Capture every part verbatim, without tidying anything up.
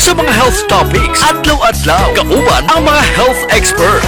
sa mga health topics. Adlaw-adlaw, kauban ang mga health experts.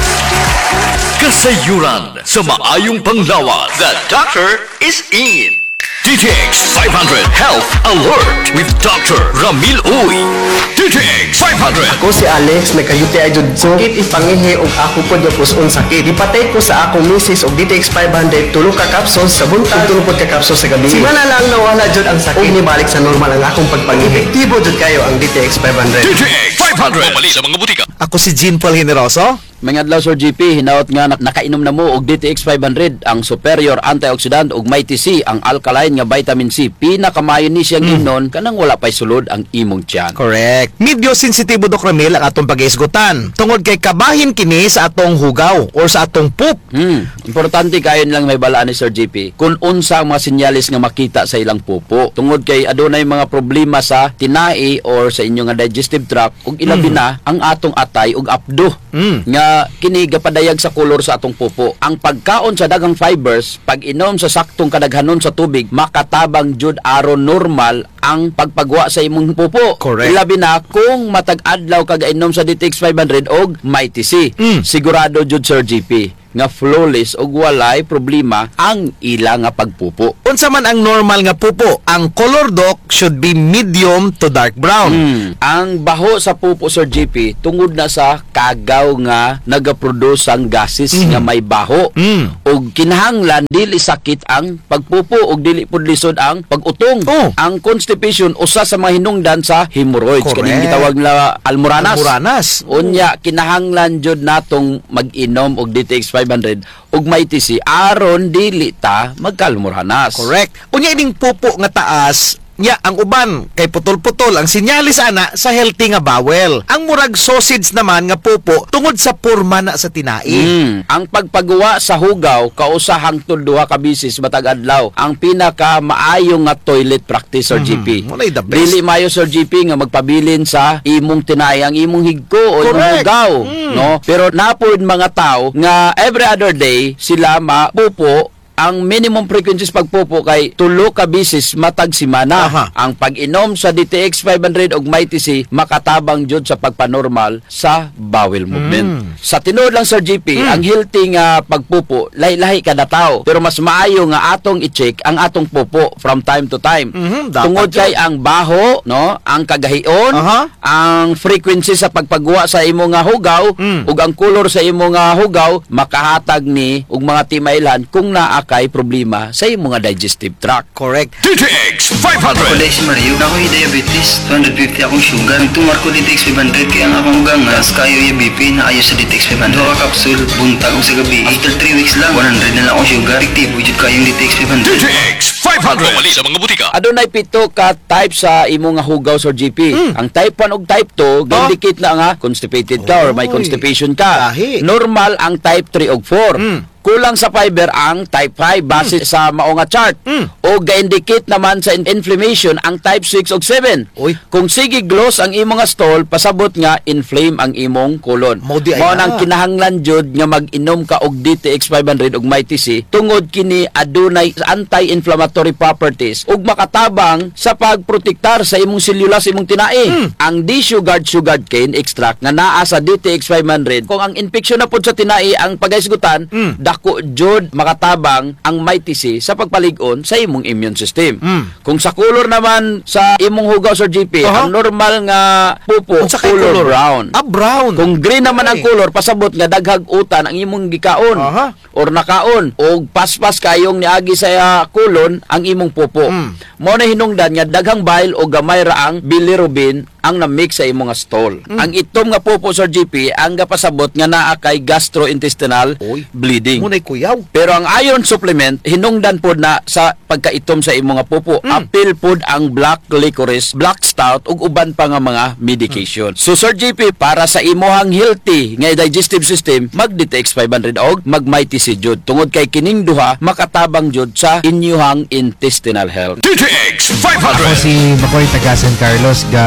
Kasayuran sa maayong panglawat. The doctor is in. D T X five hundred Health Alert with Doctor Ramil Uy. D T X five hundred. Ako si Alex, nagkayuti ay jud ko. Sakit ipangihi og ako po yung puson sakit. Ipatay ko sa akong misis og D T X five hundred, tulong ka capsules sa buntag, tulong po ka capsules sa gabi. Simana lang nawala jud ang sakit. Og nibalik sa normal ang akong pagpangihi. Epektibo jud kayo ang D T X five hundred. D T X five hundred. Mali sa mga butika. Ako si Jean Paul Generoso. Mga adlaw Sir G P, hinaot nga na- nakainom na mo og D T X five hundred, ang superior antioxidant og Mighty C, ang alkaline nga vitamin C. Pinakamayo ni siyang mm. inon kanang wala pay sulod ang imong tiyan. Correct. Medyo sensitibo Dok Ramil ang atong pag-iisgutan. Tungod kay kabahin kini sa atong hugaw or sa atong poop. Hmm. Importante kayo lang may balaan ni Sir G P kung unsa ang mga sinyalis nga makita sa ilang pupo. Tungod kay adunay mga problema sa tinai or sa inyong nga digestive tract ug ilabi mm. na ang atong atay ug apdo. Mm. Nga kini gapadayag sa kolor sa atong pupo. Ang pagkaon sa daghang fibers, pag inom sa saktong kadaghanon sa tubig, makatabang jud aron normal ang pagpagwa sa imong pupo. Correct. Ilabi na kung matag adlaw kag inom sa D T X five hundred og Mighty C. Mm. Sigurado jud Sir G P nga flawless og walay problema ang ila nga pagpupo. Unsa man ang normal nga pupo, ang color Dok should be medium to dark brown. Hmm. Ang baho sa pupo Sir G P tungod na sa kagaw nga nagaproduce ang gases Mm. nga may baho. Mm. Og kinahanglan dili sakit ang pagpupo og dili pud lisod ang pag-utong. Oh. Ang constipation usa sa mga hinungdan sa hemorrhoids Correct. kaning gitawag na almoranas. Almoranas. Unya kinahanglan jud natong mag-inom og D T X five hundred ug Mighty C aron dili ta magkalmuranas. Correct. Unya ining pupo nga taas, nya ang uban kay putol-putol ang sinyalis ana sa healthy nga bowel. Ang murag sausage naman nga pupo tungod sa porma na sa tinai. Mm. Ang pagpagawa sa hugaw kausa hangtod duha ka bisis matag adlaw ang pinaka maayo nga toilet practice Sir G P. Mm-hmm. Walay the best. Dili maayo Sir G P nga magpabilin sa imong tinay ang imong higko o imong Correct. hugaw, Mm. no? Pero napod mga tao nga every other day sila mapupo. Ang minimum frequencies pagpupo kay tulo ka bisis matag semana. Aha. Ang pag-inom sa D T X five hundred og Mighty C makatabang jud sa pagpanormal sa bowel movement. Mm. Sa tinuod lang Sir G P, Mm. ang healthy nga pagpupo lahi-lahi kada tawo. Pero mas maayo nga atong i-check ang atong pupo from time to time. Mhm, dapat Tungod yun. kay ang baho, no, ang kagahion, Aha. ang frequency sa pagpagwa sa imo nga hugaw Mm. ug ang color sa imo nga hugaw makahatag ni og mga timailhan kung naa kay problema sa imo nga digestive tract. Correct. D T X five hundred. Kulay si Mario, na ako'y diabetes, two hundred fifty akong sugar. Tumar ko D T X five hundred, kaya ang akong gangas, kayo yung B P na ayos sa D T X five hundred. Dua ka kapsul, buntag ko sa gabi. After three weeks lang, one hundred na lang akong sugar. Aktibo jud kayong D T X five D hundred. T X five hundred. Mali sa mga butika. Adunay pito ka type sa imo nga hugaw Sir G P. Mm. Ang type one ug type two, gindikit na nga constipated ka or may Oy. constipation ka. Lahi. Normal ang type three ug four. Mm. Kulang sa fiber ang type five base sa mao nga chart. Mm. O ga-indicate naman sa in- inflammation ang type six ug seven. Uy. Kung sige gloss ang imong nga stool, pasabot nga inflame ang imong colon. Mao di ay Mao na. nang kinahanglan jud nga mag-inom ka og D T X five hundred ug Mighty C tungod kini adunay anti-inflammatory properties ug makatabang sa pagprotektar sa imong selula sa imong tinai. Mm. Ang D-sugared sugared cane extract nga naa sa D T X five hundred, kung ang infeksyon na pud sa tinai ang pagaisgutan, Mm. dako jud makatabang ang Mighty C sa pagpalig-on sa imong immune system. Mm. Kung sa color naman sa imong hugaw Sir G P, Aha. ang normal nga pupo Unsa kay color, color? brown. Ah, brown. Kung green naman ang Okay. color, pasabot nga daghag utan ang imong gikaon Aha. or nakaon o paspas kayong niagi sa uh, kulon ang imong pupo. Mm. Mao na hinungdan nga daghang bile o gamay ra ang bilirubin ang na-mix sa imong nga stool. Mm. Ang itom nga pupo Sir G P ang gapasabot nga naa kay gastrointestinal Uy. bleeding. Munay kuyaw. Pero ang iron supplement hinungdan pod na sa pagkaitom sa imong nga pupo. Mm. Apil pod ang black licorice, black stout ug uban pa nga mga medication. Mm. So Sir G P, para sa imuhang healthy nga digestive system, mag D T X five hundred og mag Mighty C jud. Tungod kay kining duha makatabang jud sa inyuhang intestinal health. D T X five Ako hundred. si Makoy taga San Carlos, ga Yellow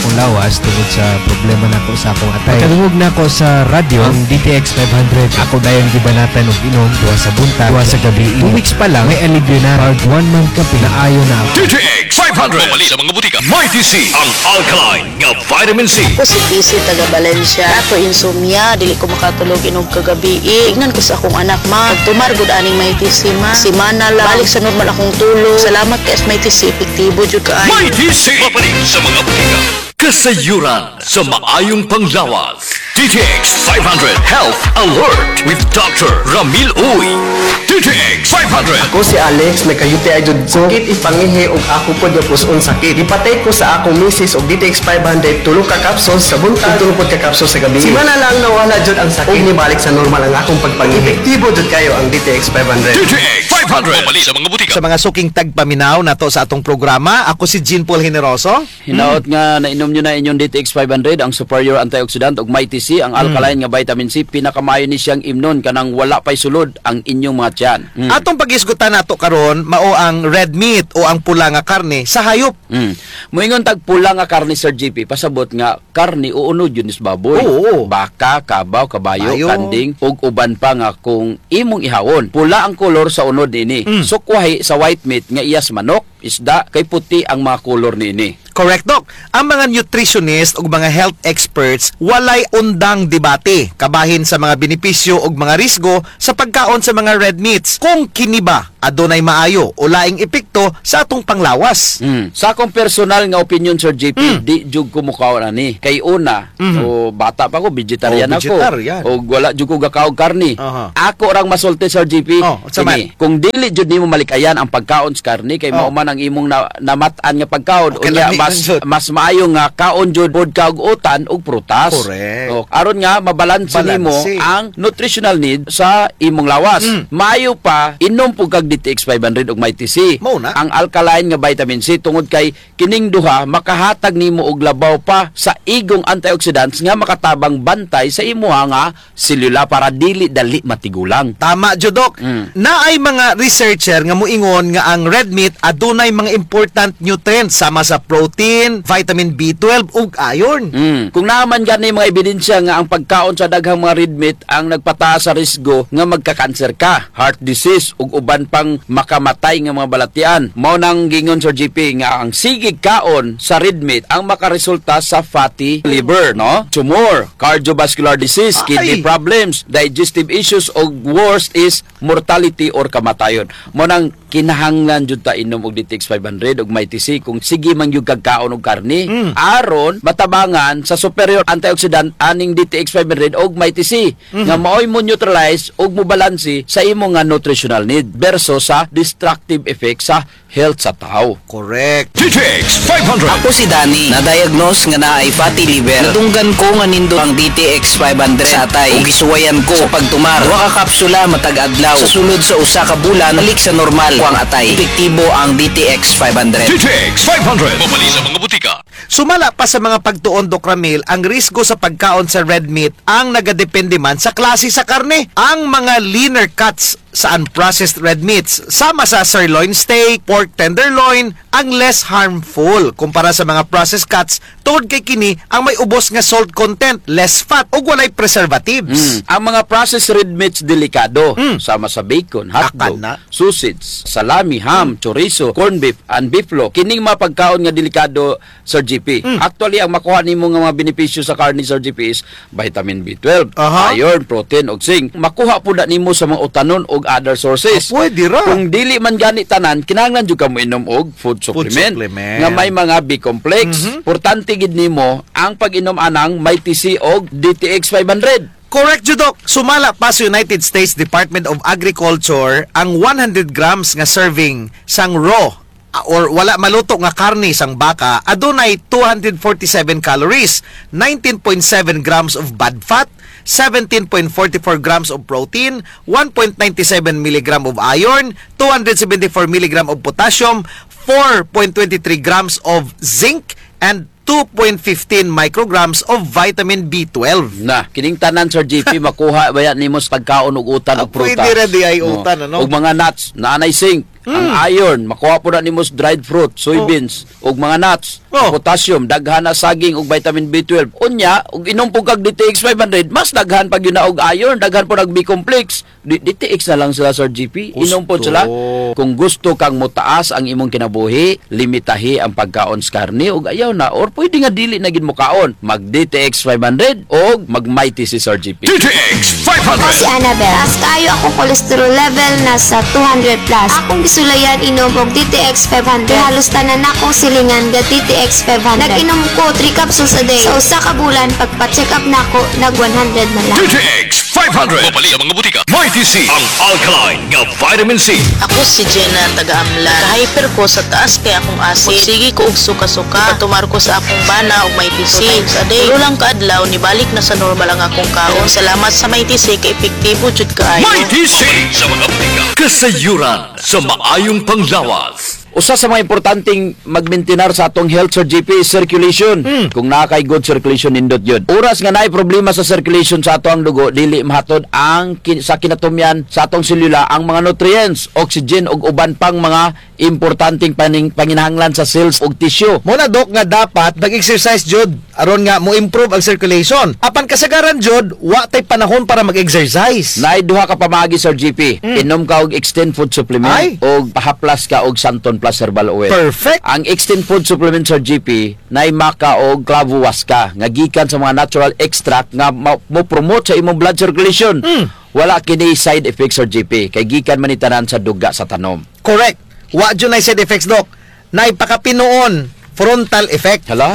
akong lawas tungod sa problema nako sa akong atay. Pagkalungog nako sa radyo ang D T X five hundred. Ako dayon gibanatan og inom duha sa buntag, duha sa gabi. Two weeks pa lang may alivio na. Hard one month kape na ayo na ako. D T X five hundred. Pamali sa mga butika. Mighty C, ang alkaline nga vitamin C. Ako si P C taga Valencia. Ato insomnia, dili ko makatulog inog kagabi. Ignan ko sa akong anak, ma. Pagtumar gud aning Mighty C, ma. Si mana lang. Balik sa normal akong tulog. Salamat kay Mighty C, epektibo jud kaayo. Mighty C. Pabalik sa mga butika. Kasayuran sa maayong panglawas. D T X five hundred Health Alert with Doctor Ramil Uy. D T X five hundred. Ako si Alex, may kayuti ay jud ko. Sakit ipangihi og ako po yung puson sakit. Ipatay ko sa akong misis og D T X five hundred, tulong ka capsules sa buntag, tulong po ka capsules sa gabi. Simana lang nawala jud ang sakit. Og nibalik sa normal ang akong pagpangihi. Epektibo jud kayo ang D T X five hundred. D T X five hundred. Pamali sa mga butika. Sa mga suking tagpaminaw na to sa atong programa, ako si Jean Paul Generoso. Hinaot nga nainom nyo na inyong D T X five hundred, ang superior antioxidant ug Mighty C, ang alkaline nga vitamin C, pinakamayo ni siyang imnon kanang wala pay sulod ang inyong mga tiyan. Mm. Atong pag-isgutan nato karon mao ang red meat o ang pula nga karne sa hayop. Mm. Moingon tag pula nga karne, Sir G P, pasabot nga karne uunod yun is baboy. Oo. Baka, kabaw, kabayo, Bayo. kanding, ug uban pa nga kung imong ihawon. Pula ang kolor sa unod ini. Mm. Sukwahi sa white meat nga iyas manok, isda, kay puti ang mga kolor niini. Correct, Doc. Ang mga nutritionist o mga health experts walay undang debate kabahin sa mga benepisyo o mga risgo sa pagkaon sa mga red meats. Kung kini ba adunay maayo o laing epekto sa atong panglawas. Mm. Sa akong personal nga opinion, Sir J P, Mm. di jud ko mukhaw na ni. Kay una, Mhm. o bata pa ko, vegetarian Oh, ako. vegetarian. O wala jud ko gakaog karni. Aha. Ako rang masulti, Sir J P. Oh, sa man? Kini, kung dili jud nimo malikayan ang pagkaon sa karni, kay Oh. mao man ang imong na, namatan nga pagkaon, Okay, unya lami mas man jud. mas maayo nga kaon jud pod ka og utan ug prutas. Correct. O, aron nga mabalanse nimo Balanse. ang nutritional need sa imong lawas. Mm. Maayo pa inom po kag D T X five hundred ug Mighty C. Mao na. Ang alkaline nga vitamin C tungod kay kining duha makahatag nimo og labaw pa sa igong antioxidants nga makatabang bantay sa imuha nga selula para dili dali matigulang. Tama, Jodok. Mm. Naay mga researcher nga muingon nga ang red meat adunay mga important nutrients sama sa protein, vitamin B twelve ug iron. Mm. Kung naman gani mga ebidensya nga ang pagkaon sa daghang mga red meat ang nagpataas sa risgo nga magka-cancer ka, heart disease ug uban pang makamatay nga mga balatian. Mao nang gingon, Sir G P, nga ang sigig kaon sa red meat ang makaresulta sa fatty liver, no? Tumor, cardiovascular disease, Ay. kidney problems, digestive issues ug worst is mortality or kamatayon. Mao nang kinahanglan jud ta inom og D T X five hundred ug Mighty C kung sige man yung kagkaon og karni Mm. aron matabangan sa superior antioxidant aning D T X five hundred og Mighty C Mm-hmm. nga maoy mo neutralize og mo balanse sa imo nga nutritional need versus sa destructive effect sa health sa tao. Correct. D T X five hundred. Ako si Danny, na-diagnose nga naay fatty liver. Nadunggan ko nga nindo ang D T X five hundred sa atay. Ug gisuwayan ko sa pagtumar. Duha ka kapsula matag adlaw. Sa sulod sa usa ka bulan, balik sa normal ko ang atay. Epektibo ang D T X five hundred. D T X five hundred. Pamali sa mga butika. Sumala pa sa mga pagtuon, Doc Ramil, ang risgo sa pagkaon sa red meat ang nagadepende man sa klase sa karne. Ang mga leaner cuts sa unprocessed red meats, sama sa sirloin steak, pork tenderloin, ang less harmful kumpara sa mga processed cuts tungod kay kini ang may ubos nga salt content, less fat ug walay preservatives. Mm. Ang mga processed red meats delikado, Mm. sama sa bacon, hotdog, Akan na. sausage, salami, ham, chorizo, corned beef, and beeflo. Kining mga pagkaon nga delikado, Sir G P. Mm. Actually, ang makuha nimo nga mga benepisyo sa karne, Sir G P, is vitamin B twelve, Aha. iron, protein, ug zinc. Makuha po na nimo sa mga utanon ug other sources. Ah, pwede ra. Kung dili man gani tanan, kinahanglan jud ka mo inom og food supplement, supplement. nga may mga B-complex. Mhm. Importante gid nimo ang pag-inom anang Mighty C og D T X five hundred. Correct, Judok. Sumala pa sa United States Department of Agriculture ang one hundred grams nga serving sang raw uh, or wala maluto nga karne sang baka adunay two hundred forty-seven calories, nineteen point seven grams of bad fat, seventeen point four four grams of protein, one point nine seven milligram of iron, two hundred seventy-four milligram of potassium, four point two three grams of zinc, and two point one five micrograms of vitamin B twelve. Na, kining tanan, Sir G P, makuha bayan nimo sa pagkaon og utan Ah, og prutas. pwede ra di ay utan, ano? Og mga nuts, naanay zinc, Ang iron, makuha po na nimo sa dried fruit, soybeans, ug mga nuts, Oh. potassium, daghan na saging ug vitamin B twelve. Unya, ug inom po kag D T X five hundred, mas daghan pag yun na og iron, daghan po nag B-complex. D- DTX na lang sila, Sir G P. Inom po Gusto. sila. Kung gusto kang mutaas ang imong kinabuhi, limitahi ang pagkaon sa karne ug ayaw na, or pwede nga dili na gid mo kaon, mag D T X five hundred o mag Mighty si Sir G P. D T X five Ako si hundred. Annabelle. Taas kayo akong cholesterol level nasa two hundred plus. Akong gisulayan inom og D T X five hundred. Halos tanan akong silingan ga D T X five hundred. Nag-inom ko three capsules a day. Sa usa ka bulan pagpa-check up nako nag one hundred na lang. D T X five hundred. Mapali sa mga butika. Mighty C. Ang alkaline nga vitamin C. Ako si Jenna, taga-amlan. Ka-hyper ko sa taas kay akong acid. Sige ko og suka-suka. Patumar ko sa akong bana og may T C. Sa day, tulo lang kaadlaw, nibalik na sa normal ang akong kaon. Salamat sa may T C kay epektibo jud kaayo. Mighty C. Sa mga butika. Kasayuran sa maayong panglawas. Usa sa mga importanteng magmaintenar sa atong health, Sir G P, is circulation. Kung nakay good circulation nindot yun. Oras nga naay problema sa circulation sa ato ang dugo, dili mahatod ang kin- sa kinatumyan sa atong selula ang mga nutrients, oxygen ug uban pang mga importanteng paning panginahanglan sa cells ug tissue. Muna dok nga dapat nag-exercise jud aron nga mo improve ang circulation. Apan kasagaran jud wa tay panahon para mag-exercise. Naay duha ka pamaagi, Sir G P. Inom ka og extend food supplement Ay. o pahaplas ka og Santon Plus Herbal Oil. Perfect. Ang extend food supplement, Sir G P, naay maka og clavo waska nga gikan sa mga natural extract nga ma- mo promote sa imong blood circulation. Wala kini side effects, Sir G P, kay gikan man ni tanan sa duga sa tanom. Correct. Wa jud nay side effects dok. Nay pakapinoon frontal effect. Hala?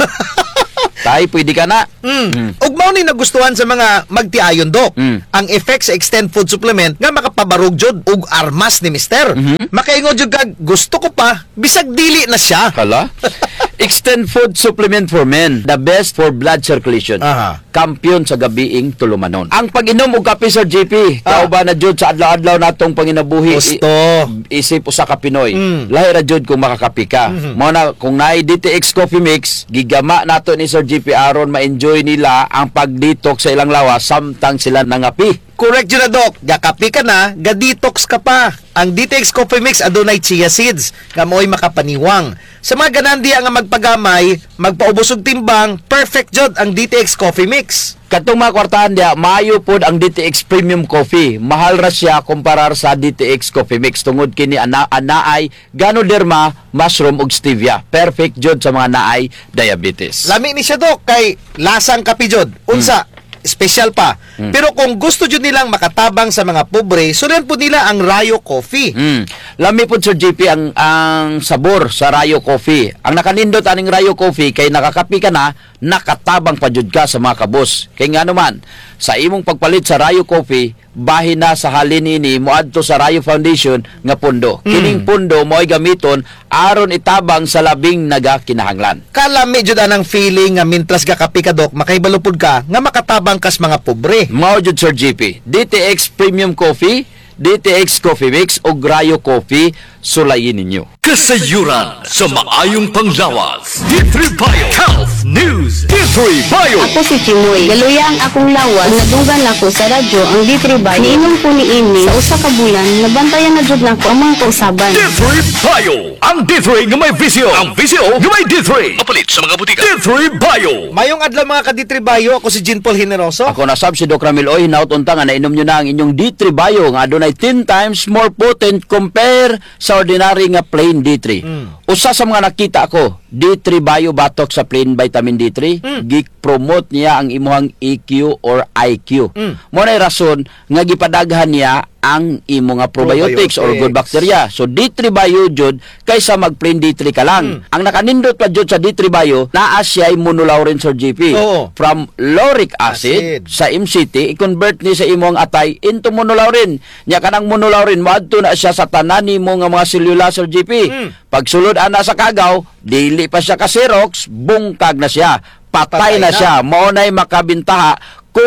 Tay, pwede ka na. Mm. Ug mao ni nagustuhan sa mga magtiayon dok. Mm. Ang effect sa extend food supplement nga makapabarog jud og armas ni mister. Makaingon jud kag gusto ko pa bisag dili na siya. Hala? Extend food supplement for men, the best for blood circulation. Aha. Kampiyon sa gabiing tulumanon. Ang pag-inom og kape, Sir G P, Ah. kauban na jud sa adlaw-adlaw natong panginabuhi. Gusto. I- isip usa ka Pinoy. Mm. Lahi ra jud kung makakapi ka. Mao na kung naay D T X Coffee Mix, gigama nato ni Sir G P aron ma-enjoy nila ang pag-detox sa ilang lawas samtang sila nangapi. Correct yun na, Dok. Gakapi ka na, ga-detox ka pa. Ang D T X Coffee Mix adunay chia seeds, nga mo'y makapaniwang. Sa mga ganandiya nga magpagamay, magpaubos og timbang, perfect jud ang D T X Coffee Mix. Katong mga kwartahan dia, maayo pod ang D T X Premium Coffee. Mahal ra siya kumparar sa D T X Coffee Mix tungod kini ana anaay Ganoderma, mushroom ug stevia. Perfect jud sa mga naay diabetes. Lami ni siya, Dok, kay lasang kapi jud. Unsa? Special pa. Pero kung gusto jud nilang makatabang sa mga pobre, sunan po nila ang Rayo Coffee. Mm. Lami po, Sir G P, ang ang sabor sa Rayo Coffee. Ang nakanindot aning Rayo Coffee kay nakakapi ka na, nakatabang pa jud ka sa mga kabos. Kay nga naman, sa imong pagpalit sa Rayo Coffee, bahin na sa halin ini moadto sa Rayo Foundation nga pundo. Kining pundo mo'y gamiton aron itabang sa labing nagakinahanglan. Kalami jud anang feeling nga mintras gakapi ka, Dok, makaibalupod ka nga makatabang kas mga pobre. Mao jud, Sir G P. D T X Premium Coffee, D T X Coffee Mix o Rayo Coffee, sulayin ninyo. Kasayuran sa maayong panglawas. D three Bio Health News. D three Bio. Ako si Chimoy. Galuya ang akong lawas. Nadugan ako sa radyo ang D three Bio. Niinom ko ni ini sa usa ka bulan. Nabantayan na jud nako ang mga kausaban. D three Bio. Ang D three nga may visyo. Ang visyo nga may D three. Mapalit sa mga butika. D three Bio. Mayong adlaw mga kaditribayo, ako si Jean Paul Generoso. Ako na sab si Doc Ramil Oy, hinaut unta nga nainom nyo na ang inyong D three Bio nga adunay ten times more potent compare sa ordinary nga plain D three. Usa sa mga nakita ako, D three Bio batok sa plain vitamin D three, gi-promote niya ang imuhang E Q or I Q. Mo na rason nga gipadaghan niya ang imo nga probiotics, or good bacteria. So D three Bio jud kaysa mag plain D three ka lang. Ang nakanindot pa jud sa D three Bio, naa siya monolaurin, Sir G P. Oo. From lauric acid, Acid. sa M C T, i-convert ni sa imong atay into monolaurin. Nya kanang monolaurin, maadto na siya sa tanan nimo nga mga selula, Sir G P. Pagsulod ana sa kagaw, dili pa siya ka Xerox, bungkag na siya. Patay, Patay na, na. siya. Mao nay makabintaha kung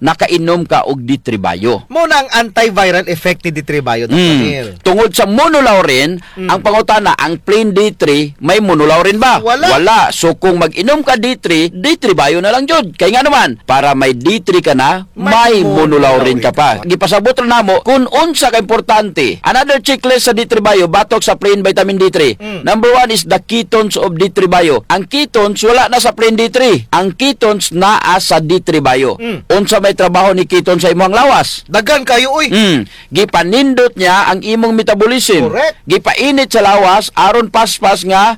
nakainom ka og D three Bio. Mo na ang antiviral effect ni D three Bio, Doctor Mm. Ramil. Tungod sa monolaurin, ang pangutana, ang plain D three, may monolaurin ba? Wala. So kung mag-inom ka D three, D three Bio na lang jud. Kay nga naman, para may D three ka na, may, May monolaurin ka pa. monolaurin Gipasabot ra namo kung unsa ka importante. Another checklist sa D three Bio batok sa plain vitamin D three. Number one is the ketones of D three Bio. Ang ketones wala na sa plain D three. Ang ketones naa sa D three Bio. Unsa may trabaho ni ketones sa imong lawas? Dagan kayo, uy. Mm, gipanindot niya ang imong metabolism. Correct. Gipainit sa lawas aron paspas nga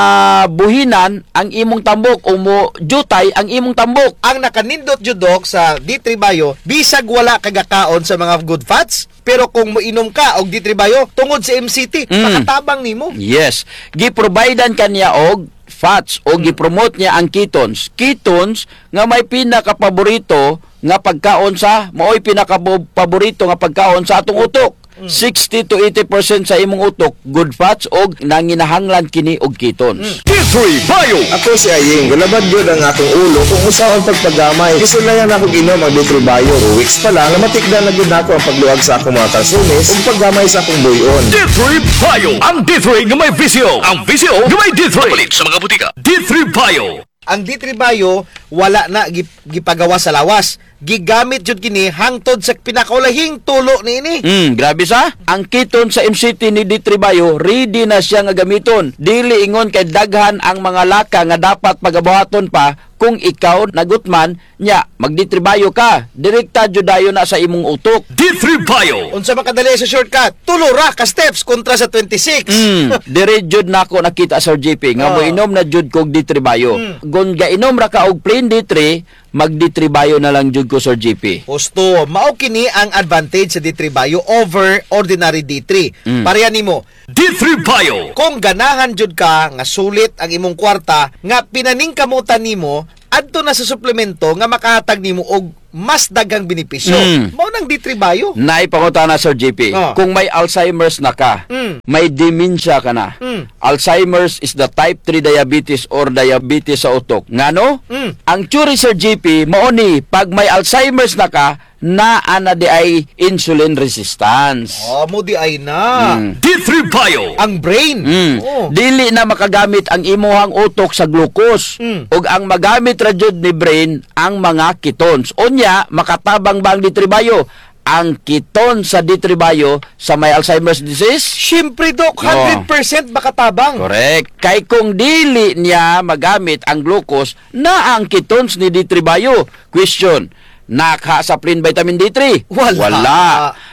mabuhinan ang imong tambok o mo jutay ang imong tambok. Ang nakanindot judok sa D three Bio, bisag wala kagakaon sa mga good fats, pero kung moinom ka og D three Bio tungod sa M C T, Mm. makatabang nimo. Yes, giprovidean kaniya og fats o gipromote niya ang ketones. Ketones nga may pinaka-paborito nga pagkaon sa maoy pinaka-paborito nga pagkaon sa atong utok. sixty to eighty percent sa imong utok good fats og nanginahanglan kini og ketones. D three Bio. Ako si Aying, galabad yun ang akong ulo kung usaon pagpagamay. Gusto na yan ako ginom ang D three Bio. Weeks pa lang, namatikda na gud ako ang pagluwag sa akong mga kalsunis ug paggamay sa akong buyon. D three Bio. Ang D three nga may visyo. Ang visyo nga may D three. Palit sa mga butika. D three Bio. Ang D three Bio wala na gip- gipagawa sa lawas. Gigamit jud kini hangtod sa pinakaulahing tulo niini. Hmm, grabe sa. Ang keton sa M C T ni D three Bio, ready na siya nga gamiton. Dili ingon kay daghan ang mga laka nga dapat pagabuhaton pa kung ikaw nagutman nya mag D three Bio ka. Direkta jud dayon na sa imong utok. D three Bio. Unsa makadali sa shortcut? Tulo ra ka steps kontra sa twenty-six. Hmm, dire jud nako nakita sa Sir J P nga Ah. mo inom na jud kog D three Bio. Hmm. Gun gainom ra ka og plain D three, mag D three Bio na lang jud ko Sir J P. Gusto, mao kini ang advantage sa D three Bio over ordinary D three. Mm. Pareha nimo, D three Bio. kung ganahan jud ka nga sulit ang imong kwarta nga pinaningkamutan nimo adto na sa suplemento nga makahatag nimo og mas daghang benepisyo. Mm. Mao nang D three Bio. Naipangutana Sir J P, Ah. kung may Alzheimer's na ka, Mm. may dementia ka na. Mm. Alzheimer's is the type three diabetes or diabetes sa utok. Ngano? Mm. Ang theory Sir J P, mao ni pag may Alzheimer's na ka, naa na di ay insulin resistance. Oh, mo di ay na. Mm. D three Bio. Ang brain. Mm. Oh. Dili na makagamit ang imuhang utok sa glucose. Mm. Ug ang magamit ra jud ni brain ang mga ketones. Unya makatabang bang D three Bio ang keton sa D three Bio sa may Alzheimer's disease? Siyempre, Dok, one hundred percent makatabang. Correct. Kay kung dili niya magamit ang glucose na ang ketones ni D three Bio. Question, naka sa plain vitamin D three? Wala. Wala.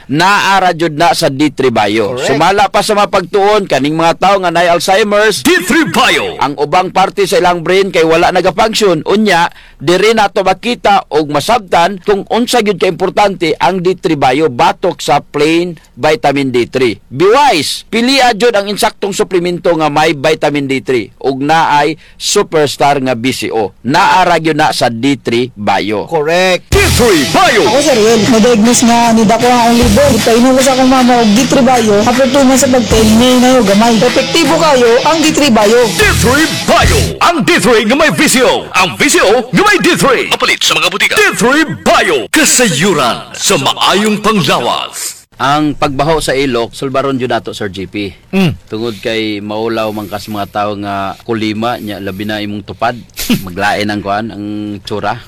Naara jud na sa D three Bio. Correct. Sumala pa sa mapagtuon kaning mga tawo nga nay Alzheimer's, D three Bio. ang ubang parte sa ilang brain kay wala nagafunction, unya diri nato makita og masabtan kung unsa gyud ka importante ang D three Bio batok sa plain vitamin D three. Be wise, pilia jud ang insaktong suplemento nga may vitamin D three ug naay superstar nga B C O. Naara gyud na sa D three Bio. Correct. D three Bio. Ako sir, well, na-diagnose nga ni dako ang akong liver. Ipainom ko sa akong mama og D three Bio. After two months sa pagtahinay na yung gamay. Epektibo kayo ang D three Bio. D three Bio. Ang D three nga may visyo. Ang visyo nga may D three. Mapalit sa mga butika. D three Bio. Kasayuran sa maayong panglawas. Ang pagbaho sa ilok, sulbaron jud nato Sir J P. Mm. Tungod kay maulaw man kas mga tawo nga kulima nya labi na imong tupad, maglain ang kuan ang tsura.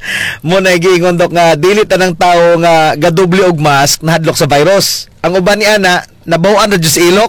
Mo na giingon, Dok, nga dili tanang tawo nga gadoble og mask nahadlok sa virus. Ang uban ni ana nabawan ra jud sa ilok.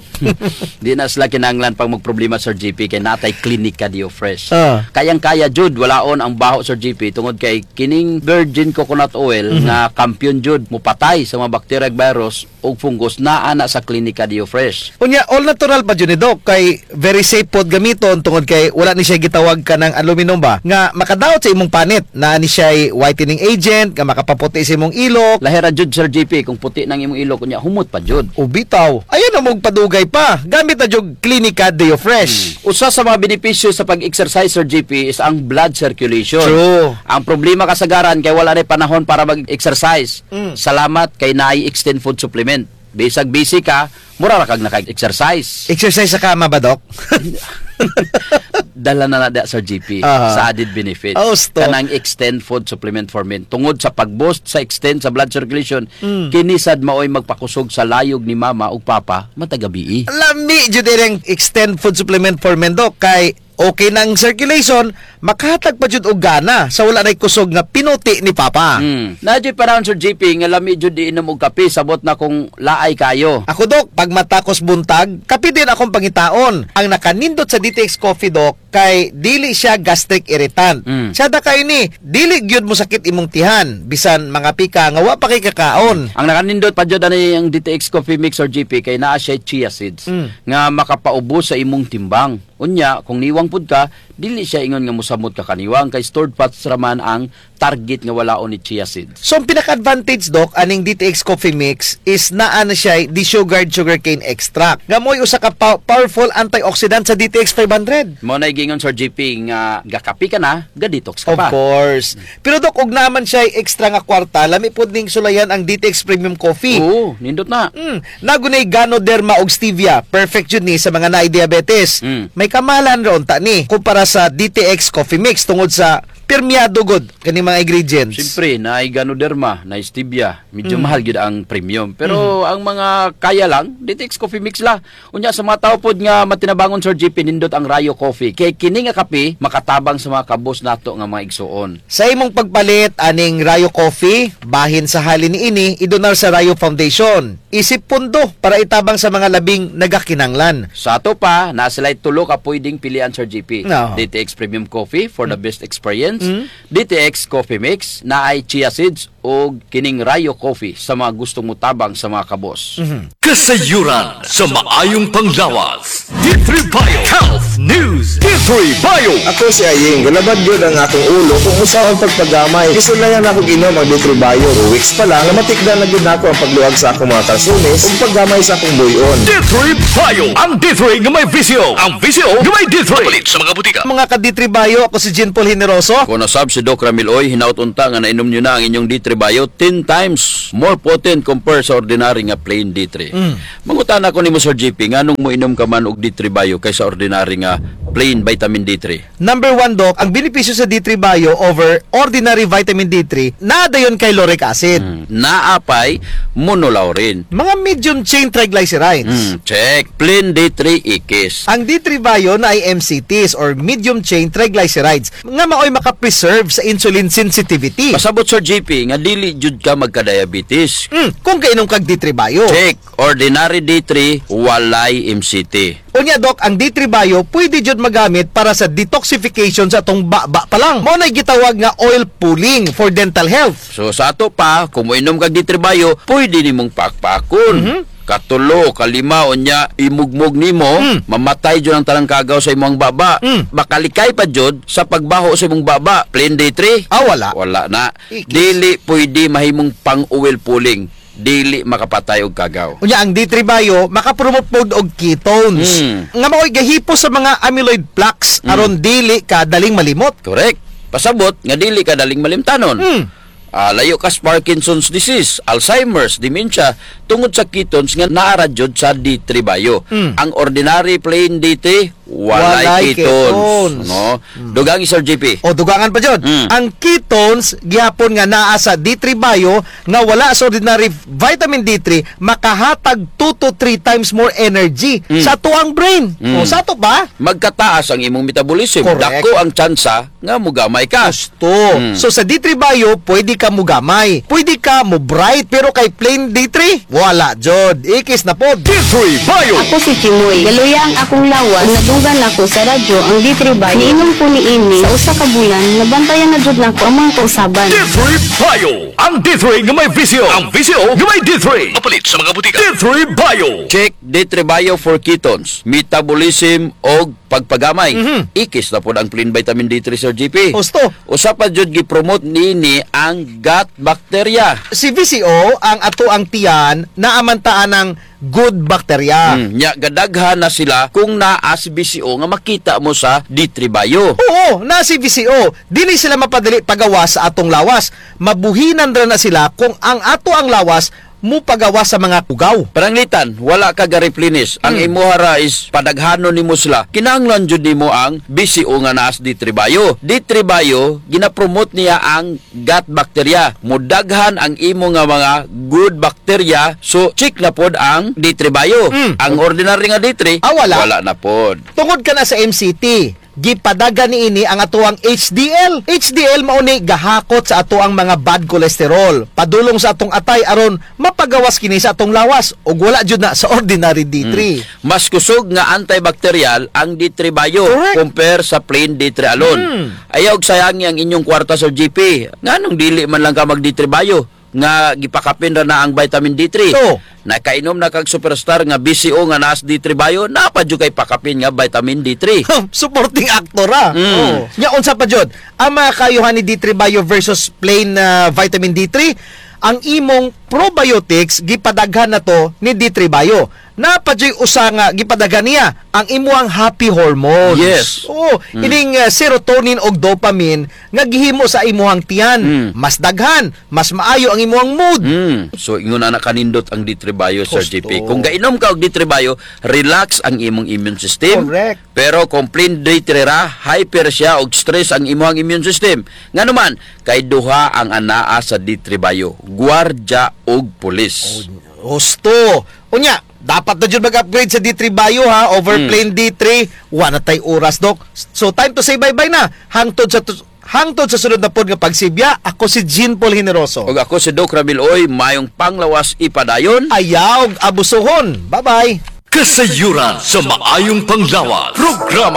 Di na sila kinahanglan pag magproblema Sir J P kay natay klinika diyo fresh. Ah. Kayang-kaya jud walaon ang baho Sir J P tungod kay kining virgin coconut oil Mhm. nga kampiyon jud mupatay sa mga bacteria ug virus ug fungus naa na sa klinika diyo fresh. Unya, all natural pa dyan ni Doc, kay very safe pod gamiton tungod kay wala ni siya gitawag ka ng aluminum ba nga makadaot sa imong panit na ni siya whitening agent nga makapaputi sa imong ilok. Lahira jud Sir J P kung puti nang imong ilok kunya humot pa jud. O bitaw, ayun na mong padugay pa. Gamit na jog Clinica Deo Fresh. Usa sa mga benepisyo sa pag-exercise Sir J P is ang blood circulation. True. Ang problema kasagaran kay wala na panahon para mag-exercise. Mm. Salamat kay naay extend food supplement. Bisag busy ka, mura ra kag naka-exercise. Exercise sa kama ba, Doc? Dala na na Sir G P Aha. sa added benefits. Oh, sto. Kanang extend food supplement for men. Tungod sa pag-boost sa extend sa blood circulation, Mm. kinisad maoy magpakusog sa layog ni mama ug papa matagabi. Lami jud direng extend food supplement for men dok kay okay nang circulation, makahatag pa jud og gana sa wala nay kusog nga pinuti ni papa. Hmm. Nadyo pa Sir G P nga lami jud di inom og kape sabot na kung laay kayo. Ako dok, pag matakos buntag, kape din akong pangitaon. Ang nakanindot sa D T X Coffee dok kay dili siya gastric irritant. Mm. Siya da kay ni, dili gyud mo sakit imong tihan bisan mga pika nga wa pa kay kakaon. Ang nakanindot pa jud ani ang D T X Coffee Mix or G P kay naa siya chia seeds Mm. nga makapaubos sa imong timbang. Unya, kung niwang pud ka, dili siya ingon nga musamot ka kaniwang kay stored fats raman ang target nga walaon ni chia seeds. So ang pinaka-advantage dok aning D T X Coffee Mix is naa na siya desugared sugarcane extract. Nga mo'y usa ka pa- powerful antioxidant sa D T X five hundred. Mo na gingon Sir G P nga gakapi ka na, ga-detox ka Of pa. course. Pero dok, og naman siya extra nga kwarta, lami pud ning sulayan ang D T X Premium Coffee. Oo, nindot na. Mm, nagunay Ganoderma og stevia. Perfect yun ni sa mga naay diabetes. Mm. May kamalan ron ta ni kumpara sa D T X Coffee Mix tungod sa permeado god kani mga ingredients. Siyempre, na Ganoderma, na stevia, medyo Mm. mahal gyud ang premium. Pero ang mga kaya lang, D T X Coffee Mix la. Unya sa mga tao pod nga matinabangon Sir G P nindot ang Rayo Coffee. Kay kini nga kape makatabang sa mga kabos nato nga mga igsuon. Sa imong pagpalit aning Rayo Coffee, bahin sa halin ni ini, idonar sa Rayo Foundation. Isip pundo para itabang sa mga labing nagakinanglan. Sa ato pa, na sila tulo ka pwedeng pilian Sir G P. No. D T X Premium Coffee for the best experience. Mm. D T X Coffee Mix na ay chia seeds o kining Rayo Coffee sa mga gustong mutabang sa mga kabos. Kasayuran sa maayong panglawas. D three Bio Health News. D three Bio. Ako si Aying, galabad yun ang akong ulo kung usaon pagpagamay. Isulayan ako ginom ang D three Bio. Two weeks pa lang, namatikdan na yun ako ang pagluwag sa akong mga kalsunis ug paggamay sa akong buyon. D three Bio. Ang D three nga may visyo. Ang visyo nga may D three. Palit sa mga butika. Mga ka-D three Bio, ako si Jean Paul Generoso. Kung nasab si Doc Ramil Oy, hinaut unta nga nainom nyo na ang inyong D three Bio ten times more potent compare sa ordinary nga plain D three. Mm. Mangutan ako ni mo Sir G P, nganong mo inom ka man og D three Bio kaysa ordinary nga plain vitamin D three? Number one, Doc, ang benepisyo sa D three Bio over ordinary vitamin D three, nada yun kay lauric acid. Mm. Naapay monolaurin. Mga medium chain triglycerides. Mm, check. Plain D three ikis. Ang D three Bio na ay M C Ts or medium chain triglycerides nga maoy makapreserve sa insulin sensitivity. Pasabot Sir G P nga dili jud ka magka-diabetes. Mm, kung kainom kag D three Bio. Check. Ordinary D three walay M C T. Unya, Doc, ang D three Bio pwede jud magamit para sa detoxification sa atong baba pa lang. Mao nay gitawag nga oil pulling for dental health. So sa ato pa, kung moinom kag D three Bio, pwede nimong pakpakon. Mhm. Katulo, kalima, unya, imugmog nimo, Mm. mamatay jud ang tanang kagaw sa imong baba. Mm. Bakalikay pa jud sa pagbaho sa imong baba. Plain D three? Ah, wala. Wala na. Ikis. Dili pwede mahimong pang-oil pulling. Dili makapatay og kagaw. Unya, ang D three Bio makapromote pod og ketones. Mm. Nga maoy gahipos sa mga amyloid plaques aron dili ka daling malimot. Correct. Pasabot nga dili ka daling malimtanon. Mm. Ah, layo ka sa Parkinson's disease, Alzheimer's, dementia, tungod sa ketones nga naara jud sa D three Bio. Mm. Ang ordinary plain D three walay, Walay ketones, ketones. no? Dugang Sir G P. O dugangan pa jud. Mm. Ang ketones gihapon nga naa sa D three Bio nga wala sa ordinary vitamin D three makahatag two to three times more energy Mm. sa tuang brain. Mm. O sa to pa? Magkataas ang imong metabolism. Correct. Dako ang tsansa nga mugamay ka. Gusto. Mm. So sa D three Bio, pwede ka mo gamay. Pwede ka mo bright, pero kay plain D three, wala jod. Ikis na pod. D three Bio. Ako si Chimoy. Galuya ang akong lawas. Nadugan ako sa radyo ang D three Bio. Niinom ko ni ini sa usa ka bulan. Nabantayan na jud nako ang mga kausaban. D three Bio. Ang D three nga may visyo. Ang visyo nga may D three. Mapalit sa mga butika. D three Bio. Check D three Bio for ketones, metabolism og pagpagamay. Mhm. Ikis na pod ang plain vitamin D three Sir G P. Gusto. Usa pa jud gi-promote nini ang gut bacteria. Si V C O, ang ato ang tiyan, naamantaan ng good bacteria. Mm, nya gadaghan na sila kung naa si B C O nga makita mo sa D three Bio. Oo, na si V C O. Dili sila mapadali pagawas sa atong lawas. Mabuhinan ra na sila kung ang ato ang lawas mo pagawa sa mga ugaw. Paranglitan, wala ka ga-replenish. Ang Hmm. imuhara is padaghanon nimo sila. Kinahanglan jud nimo ang B C O nga naas D three Bio. D three Bio gina-promote niya ang gut bacteria. Mudaghan ang imo nga mga good bacteria. So check na pod ang D three Bio. Mm. Ang ordinary nga D three Ah, wala? wala na pod. Tungod ka na sa M C T, gipadaga ni ini ang atuang H D L. H D L mao ni gahakot sa atuang mga bad cholesterol. Padulong sa atong atay aron mapagawas kini sa atong lawas ug wala jud na sa ordinary D three. Mm. Mas kusog nga antibacterial ang D three Bio Correct. compare sa plain D three alone. Mm. Ayaw sayangi ang inyong kwarta sa G P. Nganong dili man lang ka mag D three Bio nga gipakapin ra na ang vitamin D three. So, nakainom na kag superstar nga B C O nga naas D three Bio, napa jud kay pakapin nga vitamin D three. supporting actor ah. Mm. Oh. Nya unsa pa jud? Ang mga kayuhan ni D three Bio versus plain uh, vitamin D three, ang imong probiotics gipadaghan na to ni D three Bio. Napadyoy usa nga gipadaghan niya ang imuang happy hormones. Yes. Oo, Mm. ining uh, serotonin og dopamine nga gihimo sa imuhang tiyan. Mm. Mas daghan, mas maayo ang imuhang mood. Mm. So ingon na nakanindot ang D three Bio Sir Gusto. G P. Kung gainom ka og D three Bio, relax ang imong immune system. Correct. Pero kung plain D three ra, hyper siya og stress ang imong immune system. Nganuman, kay duha ang anaa sa D three Bio, gwardiya og pulis. Gusto. Unya, dapat na dyan mag-upgrade sa D three Bio ha, over Mm. plain D three. Wala tay oras, Dok. So, time to say bye-bye na. Hangtod sa hangtod sa sunod na pod nga pagsibya, ako si Jean Paul Generoso. Og ako si Doc Ramil Oy, mayong panglawas ipadayon. Ayaw, abusohon. Bye-bye. Kasayuran sa maayong panglawas. Programa